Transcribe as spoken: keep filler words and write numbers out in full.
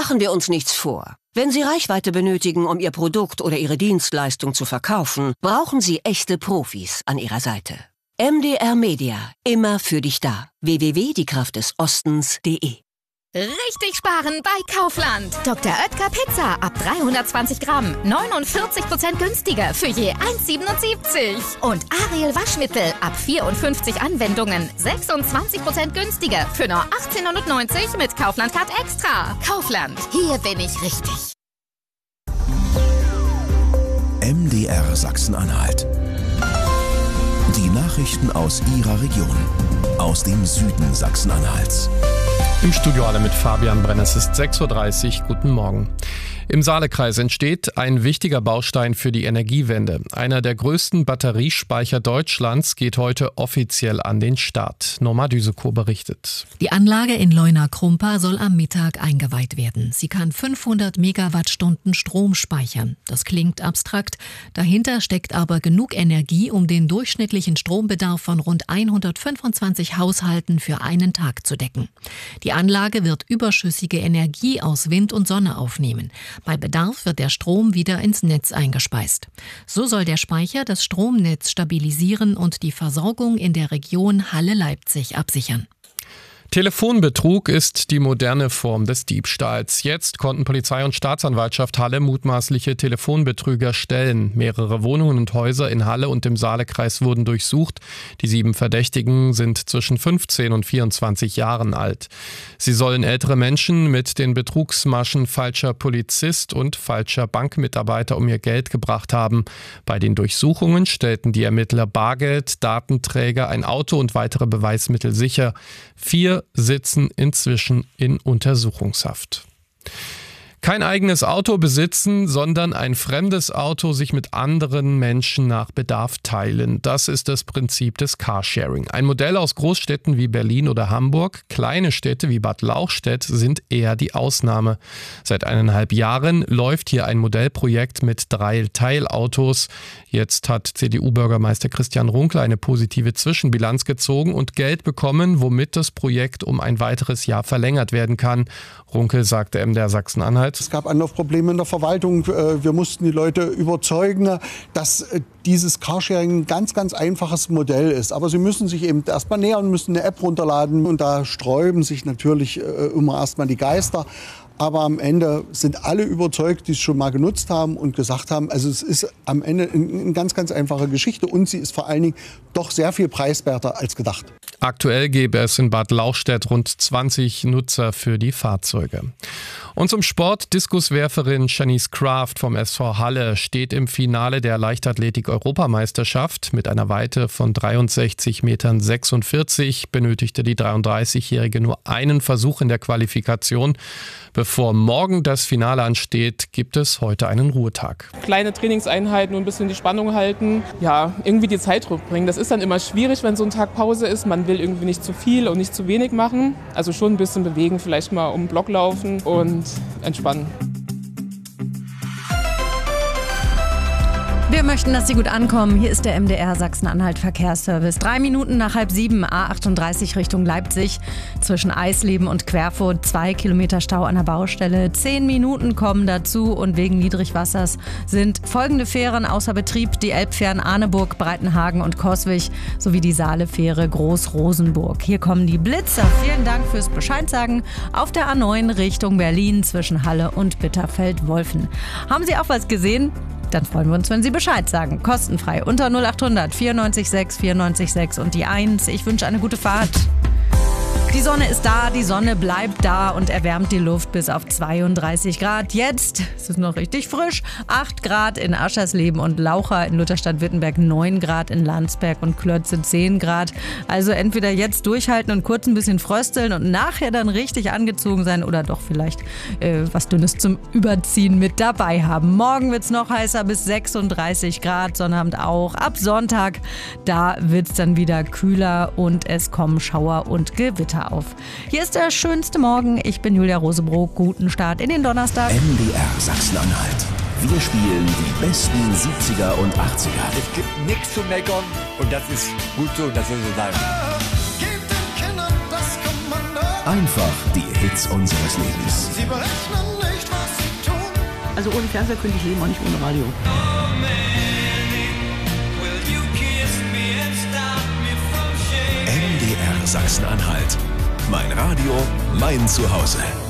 Machen wir uns nichts vor. Wenn Sie Reichweite benötigen, um Ihr Produkt oder Ihre Dienstleistung zu verkaufen, brauchen Sie echte Profis an Ihrer Seite. M D R Media, immer für dich da. w w w punkt die kraft des ostens punkt de. Richtig sparen bei Kaufland. Doktor Oetker Pizza ab dreihundertzwanzig Gramm. neunundvierzig Prozent günstiger für je eins Komma siebenundsiebzig. Und Ariel Waschmittel ab vierundfünfzig Anwendungen. sechsundzwanzig Prozent günstiger für nur achtzehnhundertneunzig mit Kaufland Card Extra. Kaufland, hier bin ich richtig. M D R Sachsen-Anhalt. Die Nachrichten aus Ihrer Region. Aus dem Süden Sachsen-Anhalts. Im Studio alle mit Fabian Brenner. Es ist sechs Uhr dreißig. Guten Morgen. Im Saalekreis entsteht ein wichtiger Baustein für die Energiewende. Einer der größten Batteriespeicher Deutschlands geht heute offiziell an den Start. Norma Düsekow berichtet. Die Anlage in Leuna-Krumpa soll am Mittag eingeweiht werden. Sie kann fünfhundert Megawattstunden Strom speichern. Das klingt abstrakt. Dahinter steckt aber genug Energie, um den durchschnittlichen Strombedarf von rund hundertfünfundzwanzig Haushalten für einen Tag zu decken. Die Anlage wird überschüssige Energie aus Wind und Sonne aufnehmen. Bei Bedarf wird der Strom wieder ins Netz eingespeist. So soll der Speicher das Stromnetz stabilisieren und die Versorgung in der Region Halle-Leipzig absichern. Telefonbetrug ist die moderne Form des Diebstahls. Jetzt konnten Polizei und Staatsanwaltschaft Halle mutmaßliche Telefonbetrüger stellen. Mehrere Wohnungen und Häuser in Halle und im Saalekreis wurden durchsucht. Die sieben Verdächtigen sind zwischen fünfzehn und vierundzwanzig Jahren alt. Sie sollen ältere Menschen mit den Betrugsmaschen falscher Polizist und falscher Bankmitarbeiter um ihr Geld gebracht haben. Bei den Durchsuchungen stellten die Ermittler Bargeld, Datenträger, ein Auto und weitere Beweismittel sicher. Vier sitzen inzwischen in Untersuchungshaft. Kein eigenes Auto besitzen, sondern ein fremdes Auto sich mit anderen Menschen nach Bedarf teilen. Das ist das Prinzip des Carsharing. Ein Modell aus Großstädten wie Berlin oder Hamburg. Kleine Städte wie Bad Lauchstädt sind eher die Ausnahme. Seit eineinhalb Jahren läuft hier ein Modellprojekt mit drei Teilautos. Jetzt hat C D U-Bürgermeister Christian Runkel eine positive Zwischenbilanz gezogen und Geld bekommen, womit das Projekt um ein weiteres Jahr verlängert werden kann. Runkel sagte M D R Sachsen-Anhalt: Es gab Anlaufprobleme in der Verwaltung. Wir mussten die Leute überzeugen, dass dieses Carsharing ein ganz, ganz einfaches Modell ist. Aber sie müssen sich eben erstmal nähern, müssen eine App runterladen. Und da sträuben sich natürlich immer erstmal die Geister. Aber am Ende sind alle überzeugt, die es schon mal genutzt haben und gesagt haben, also es ist am Ende eine ganz, ganz einfache Geschichte. Und sie ist vor allen Dingen doch sehr viel preiswerter als gedacht. Aktuell gäbe es in Bad Lauchstädt rund zwanzig Nutzer für die Fahrzeuge. Und zum Sport: Diskuswerferin Shanice Kraft vom S V Halle steht im Finale der Leichtathletik-Europameisterschaft. Mit einer Weite von dreiundsechzig Komma sechsundvierzig Metern benötigte die dreiunddreißigjährige nur einen Versuch in der Qualifikation. Bevor morgen das Finale ansteht, gibt es heute einen Ruhetag. Kleine Trainingseinheiten und ein bisschen die Spannung halten. Ja, irgendwie die Zeit rückbringen. Das ist dann immer schwierig, wenn so ein Tag Pause ist. Man will irgendwie nicht zu viel und nicht zu wenig machen. Also schon ein bisschen bewegen, vielleicht mal um den Block laufen und entspannen. Wir möchten, dass Sie gut ankommen. Hier ist der M D R Sachsen-Anhalt Verkehrsservice. Drei Minuten nach halb sieben, A achtunddreißig Richtung Leipzig. Zwischen Eisleben und Querfurt zwei Kilometer Stau an der Baustelle. Zehn Minuten kommen dazu und wegen Niedrigwassers sind folgende Fähren außer Betrieb: die Elbfähren Arneburg, Breitenhagen und Coswig sowie die Saalefähre Groß-Rosenburg. Hier kommen die Blitzer. Vielen Dank fürs Bescheid sagen. Auf der A neun Richtung Berlin zwischen Halle und Bitterfeld-Wolfen. Haben Sie auch was gesehen? Dann freuen wir uns, wenn Sie Bescheid sagen. Kostenfrei unter null achthundert vierundneunzig sechs vierundneunzig sechs und die eins. Ich wünsche eine gute Fahrt. Die Sonne ist da, die Sonne bleibt da und erwärmt die Luft bis auf zweiunddreißig Grad. Jetzt ist es noch richtig frisch. acht Grad in Aschersleben und Laucha, in Lutherstadt-Württemberg neun Grad, in Landsberg und Klötze zehn Grad. Also entweder jetzt durchhalten und kurz ein bisschen frösteln und nachher dann richtig angezogen sein oder doch vielleicht äh, was Dünnes zum Überziehen mit dabei haben. Morgen wird es noch heißer bis sechsunddreißig Grad, Sonnabend auch. Ab Sonntag, da wird es dann wieder kühler und es kommen Schauer und Gewitter auf. Hier ist der schönste Morgen. Ich bin Julia Rosebrock. Guten Start in den Donnerstag. M D R Sachsen-Anhalt. Wir spielen die besten siebziger und achtziger. Es gibt nichts zu meckern und das ist gut so, das soll so sein. Gebt den Kindern das Kommando. Einfach die Hits unseres Lebens. Sie berechnen nicht, was sie tun. Also ohne Fernseher könnte ich leben, auch nicht ohne Radio. M D R Sachsen-Anhalt. Mein Radio, mein Zuhause.